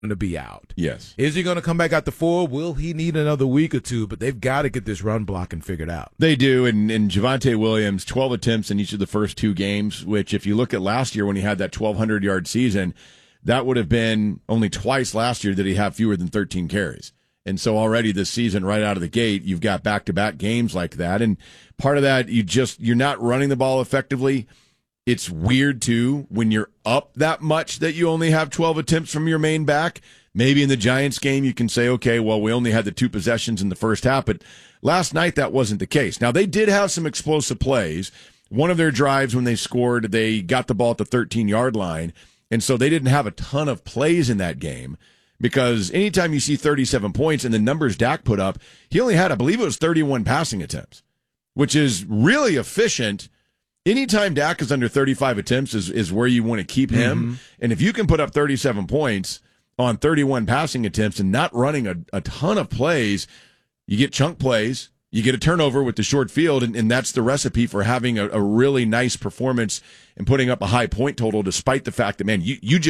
to be out. Yes. Is he going to come back out to 4? Will he need another week or two? But they've got to get this run blocking figured out. They do, and Javonte Williams, 12 attempts in each of the first 2 games, which if you look at last year when he had that 1,200-yard season, that would have been only twice last year that he had fewer than 13 carries. And so already this season, right out of the gate, you've got back-to-back games like that. And part of that, you're not running the ball effectively. It's weird, too, when you're up that much that you only have 12 attempts from your main back. Maybe in the Giants game you can say, okay, well, we only had the 2 possessions in the first half. But last night that wasn't the case. Now, they did have some explosive plays. One of their drives when they scored, they got the ball at the 13-yard line. And so they didn't have a ton of plays in that game because anytime you see 37 points and the numbers Dak put up, he only had, I believe it was 31 passing attempts, which is really efficient. Anytime Dak is under 35 attempts is where you want to keep him. Mm-hmm. And if you can put up 37 points on 31 passing attempts and not running a ton of plays, you get chunk plays, you get a turnover with the short field, and that's the recipe for having a really nice performance and putting up a high point total despite the fact that, man,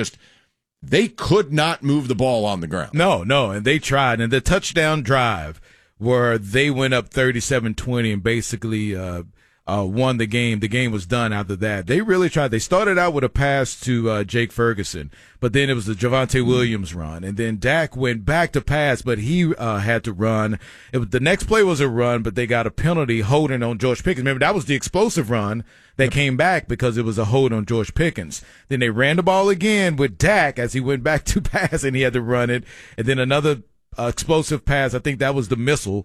they could not move the ball on the ground. No, and they tried. And the touchdown drive where they went up 37-20 and basically won the game was done after that. They really tried. They started out with a pass to Jake Ferguson, but then it was the Javonte Williams run. And then Dak went back to pass, but he had to run. The next play was a run, but they got a penalty holding on George Pickens. Remember, that was the explosive run that came back because it was a hold on George Pickens. Then they ran the ball again with Dak as he went back to pass, and he had to run it. And then another explosive pass. I think that was the missile.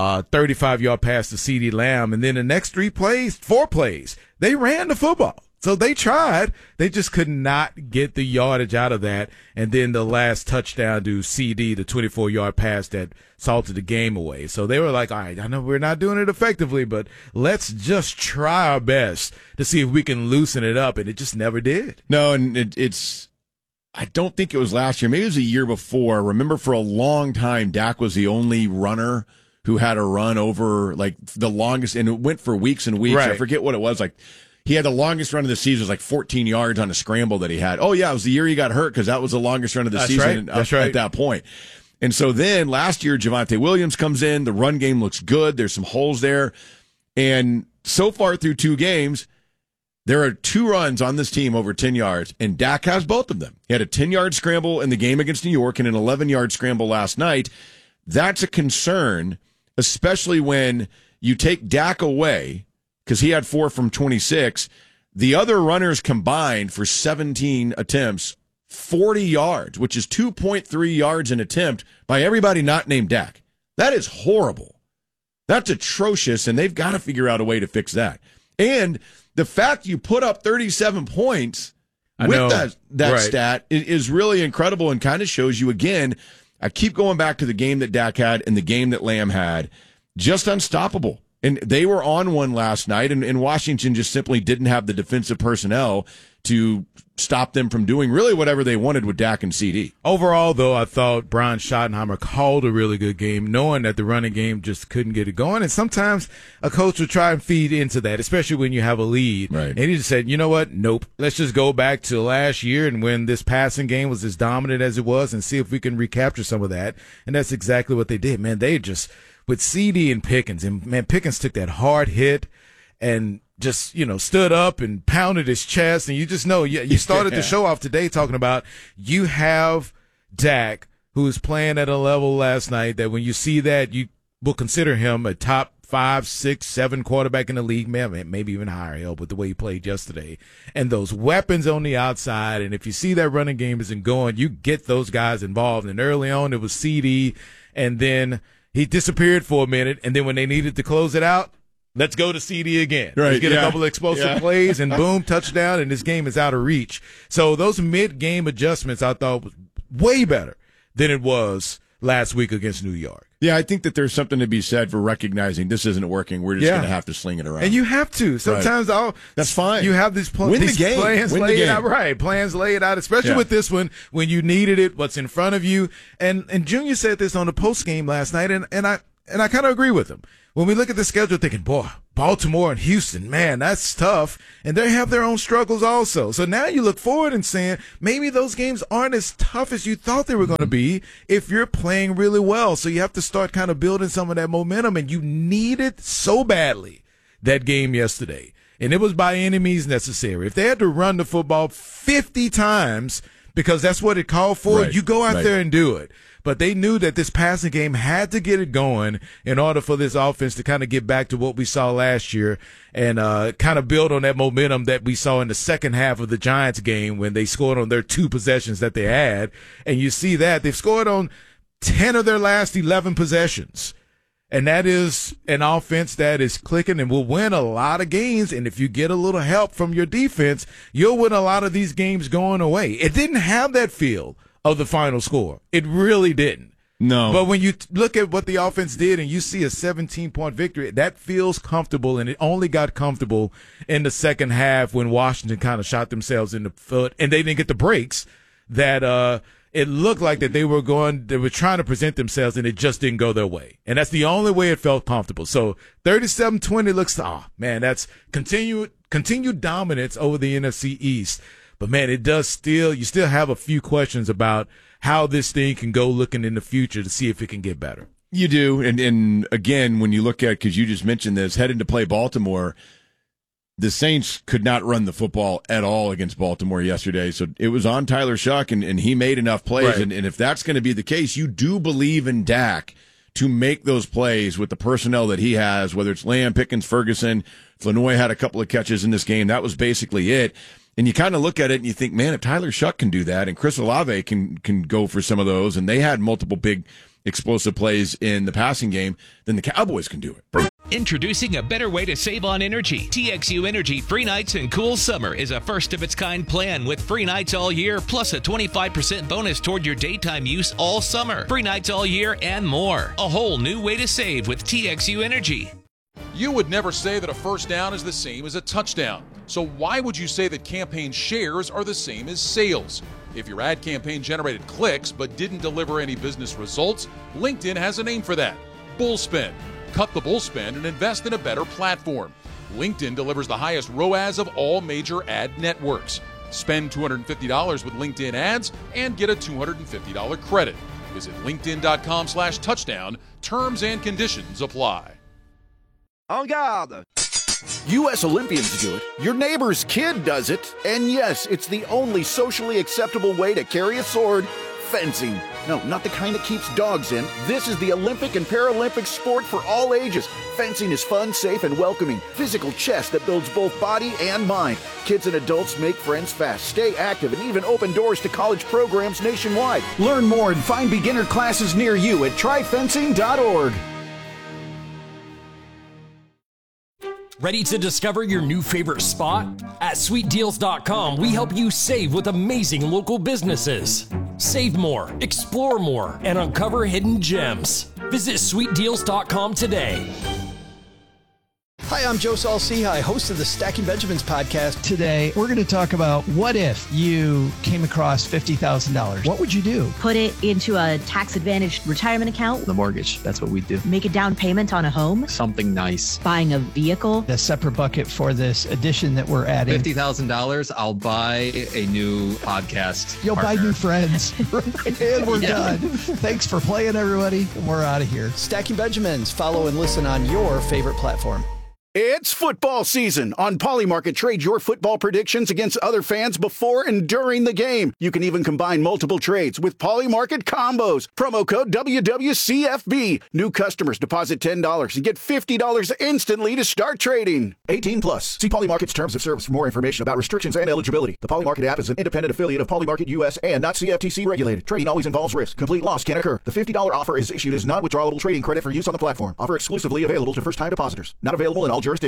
35-yard pass to CeeDee Lamb. And then the next 4 plays, they ran the football. So they tried. They just could not get the yardage out of that. And then the last touchdown to CD, the 24-yard pass that salted the game away. So they were like, all right, I know we're not doing it effectively, but let's just try our best to see if we can loosen it up. And it just never did. No, and it's I don't think it was last year. Maybe it was a year before. Remember, for a long time, Dak was the only runner who had a run over like the longest, and it went for weeks and weeks. Right. I forget what it was. Like he had the longest run of the season, was like 14 yards on a scramble that he had. Oh yeah, it was the year he got hurt because that was the longest run of the season. That's right. At that point. And so then last year, Javonte Williams comes in. The run game looks good. There's some holes there, and so far through 2 games, there are 2 runs on this team over 10 yards, and Dak has both of them. He had a 10-yard scramble in the game against New York and an 11-yard scramble last night. That's a concern, especially when you take Dak away, because he had 4 from 26. The other runners combined for 17 attempts, 40 yards, which is 2.3 yards an attempt by everybody not named Dak. That is horrible. That's atrocious, and they've got to figure out a way to fix that. And the fact you put up 37 points with that right. stat is really incredible and kind of shows you, again, I keep going back to the game that Dak had and the game that Lamb had. Just unstoppable. And they were on one last night, and Washington just simply didn't have the defensive personnel to stop them from doing really whatever they wanted with Dak and CD. Overall, though, I thought Brian Schottenheimer called a really good game, knowing that the running game just couldn't get it going. And sometimes a coach will try and feed into that, especially when you have a lead. Right. And he just said, you know what? Nope. Let's just go back to last year and when this passing game was as dominant as it was and see if we can recapture some of that. And that's exactly what they did. Man, they just, with CD and Pickens, and man, Pickens took that hard hit and just, stood up and pounded his chest. And you just know, you started the show off today talking about you have Dak, who was playing at a level last night that when you see that, you will consider him a top 5, 6, 7 quarterback in the league, man, maybe even higher, hell, with the way he played yesterday. And those weapons on the outside, and if you see that running game isn't going, you get those guys involved. And early on, it was CD, and then he disappeared for a minute, and then when they needed to close it out, let's go to CD again. Right, let's get a couple of explosive plays, and boom, touchdown, and this game is out of reach. So those mid-game adjustments I thought was way better than it was last week against New York. Yeah, I think that there's something to be said for recognizing this isn't working. We're just going to have to sling it around. And you have to. Sometimes that's fine. You have these plans laid out. Right, plans laid out, especially with this one when you needed it, what's in front of you. And Junior said this on the post game last night, and and I kind of agree with him. When we look at the schedule, thinking, boy, Baltimore and Houston, man, that's tough. And they have their own struggles also. So now you look forward and saying maybe those games aren't as tough as you thought they were going to be if you're playing really well. So you have to start kind of building some of that momentum, and you need it so badly that game yesterday. And it was by any means necessary. If they had to run the football 50 times because that's what it called for, right, you go out right. there and do it. But they knew that this passing game had to get it going in order for this offense to kind of get back to what we saw last year and kind of build on that momentum that we saw in the second half of the Giants game when they scored on their 2 possessions that they had. And you see that they've scored on 10 of their last 11 possessions. And that is an offense that is clicking and will win a lot of games. And if you get a little help from your defense, you'll win a lot of these games going away. It didn't have that feel of the final score. It really didn't. No. But when you look at what the offense did and you see a 17-point victory, that feels comfortable, and it only got comfortable in the second half when Washington kind of shot themselves in the foot and they didn't get the breaks that it looked like that they were trying to present themselves, and it just didn't go their way. And that's the only way it felt comfortable. So 37-20 looks, that's continued dominance over the NFC East. But, man, you still have a few questions about how this thing can go looking in the future to see if it can get better. You do. And again, when you look at, because you just mentioned this, heading to play Baltimore, the Saints could not run the football at all against Baltimore yesterday. So it was on Tyler Shuck, and he made enough plays. Right. And if that's going to be the case, you do believe in Dak to make those plays with the personnel that he has, whether it's Lamb, Pickens, Ferguson. Flournoy had a couple of catches in this game. That was basically it. And you kind of look at it and you think, man, if Tyler Shuck can do that and Chris Olave can go for some of those, and they had multiple big explosive plays in the passing game, then the Cowboys can do it. Introducing a better way to save on energy. TXU Energy Free Nights and Cool Summer is a first-of-its-kind plan with free nights all year, plus a 25% bonus toward your daytime use all summer. Free nights all year and more. A whole new way to save with TXU Energy. You would never say that a first down is the same as a touchdown. So why would you say that campaign shares are the same as sales? If your ad campaign generated clicks but didn't deliver any business results, LinkedIn has a name for that: Bullspend. Cut the bullspend and invest in a better platform. LinkedIn delivers the highest ROAS of all major ad networks. Spend $250 with LinkedIn ads and get a $250 credit. Visit linkedin.com/touchdown. Terms and conditions apply. En garde! U.S. Olympians do it, your neighbor's kid does it, and yes, it's the only socially acceptable way to carry a sword: fencing. No, not the kind that keeps dogs in. This is the Olympic and Paralympic sport for all ages. Fencing is fun, safe, and welcoming. Physical chess that builds both body and mind. Kids and adults make friends fast, stay active, and even open doors to college programs nationwide. Learn more and find beginner classes near you at tryfencing.org. Ready to discover your new favorite spot? At SweetDeals.com, we help you save with amazing local businesses. Save more, explore more, and uncover hidden gems. Visit SweetDeals.com today. Hi, I'm Joe Saul-Sehy, host of the Stacking Benjamins podcast. Today, we're going to talk about what if you came across $50,000. What would you do? Put it into a tax-advantaged retirement account. The mortgage, that's what we do. Make a down payment on a home. Something nice. Buying a vehicle. A separate bucket for this addition that we're adding. $50,000, I'll buy a new podcast You'll partner. buy new friends. And we're done. Thanks for playing, everybody. We're out of here. Stacking Benjamins. Follow and listen on your favorite platform. It's football season. On Polymarket, trade your football predictions against other fans before and during the game. You can even combine multiple trades with Polymarket combos. Promo code WWCFB. New customers deposit $10 and get $50 instantly to start trading. 18 plus. See Polymarket's terms of service for more information about restrictions and eligibility. The Polymarket app is an independent affiliate of Polymarket US and not CFTC regulated. Trading always involves risk. Complete loss can occur. The $50 offer is issued as non-withdrawable trading credit for use on the platform. Offer exclusively available to first-time depositors. Not available in all jurisdictions.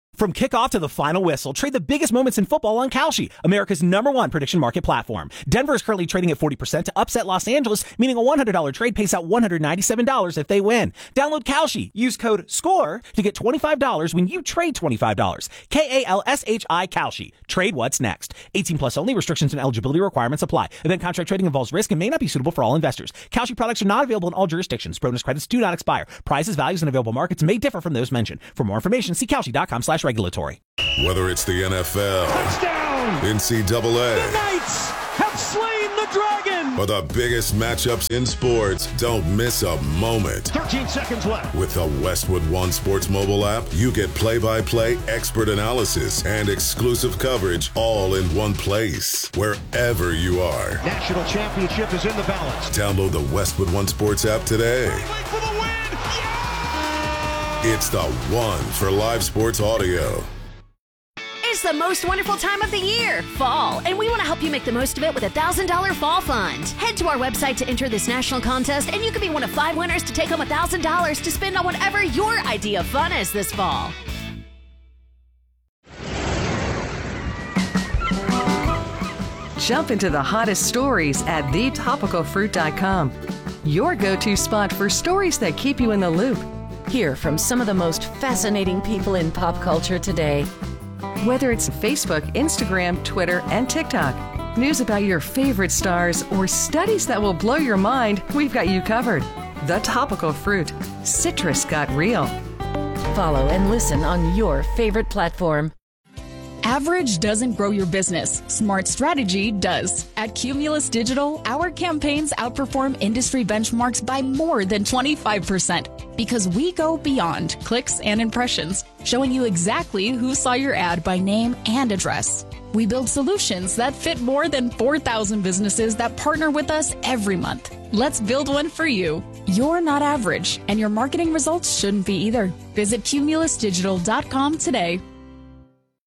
From kickoff to the final whistle, trade the biggest moments in football on Kalshi, America's #1 prediction market platform. Denver is currently trading at 40% to upset Los Angeles, meaning a $100 trade pays out $197 if they win. Download Kalshi. Use code SCORE to get $25 when you trade $25. KALSHI Kalshi. Trade what's next. 18 plus only. Restrictions and eligibility requirements apply. Event contract trading involves risk and may not be suitable for all investors. Kalshi products are not available in all jurisdictions. Bonus credits do not expire. Prices, values, and available markets may differ from those mentioned. For more information, see Kalshi.com/regulatory. Whether it's the NFL, touchdown, NCAA, the Knights have slain the dragon, or the biggest matchups in sports, don't miss a moment. 13 seconds left. With the Westwood One Sports mobile app, you get play-by-play, expert analysis, and exclusive coverage all in one place, wherever you are. National championship is in the balance. Download the Westwood One Sports app today. For the win! It's the one for live sports audio. It's the most wonderful time of the year, fall, and we want to help you make the most of it with a $1,000 fall fund. Head to our website to enter this national contest, and you could be one of 5 winners to take home $1,000 to spend on whatever your idea of fun is this fall. Jump into the hottest stories at thetopicalfruit.com. Your go-to spot for stories that keep you in the loop. Hear from some of the most fascinating people in pop culture today. Whether it's Facebook, Instagram, Twitter, and TikTok, news about your favorite stars, or studies that will blow your mind, we've got you covered. The Topical Fruit. Citrus got real. Follow and listen on your favorite platform. Average doesn't grow your business. Smart strategy does. At Cumulus Digital, our campaigns outperform industry benchmarks by more than 25% because we go beyond clicks and impressions, showing you exactly who saw your ad by name and address. We build solutions that fit more than 4,000 businesses that partner with us every month. Let's build one for you. You're not average, and your marketing results shouldn't be either. Visit cumulusdigital.com today.